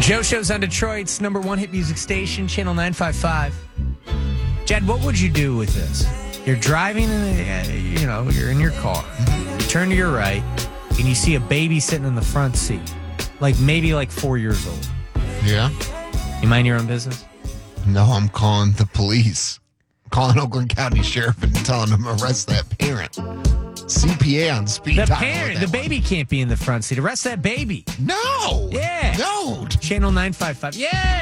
Joe Show's on Detroit's number one hit music station, Channel 955. Jed, what would you do with this? You're driving, you're in your car. You turn to your right, and you see a baby sitting in the front seat, maybe 4 years old. Yeah. You mind your own business? No, I'm calling the police. Calling Oakland County Sheriff and telling them to arrest that parent. CPA on speed The dial. parent, the baby can't be in the front seat. Arrest that baby. No. Yeah. No. Channel 955. Yeah.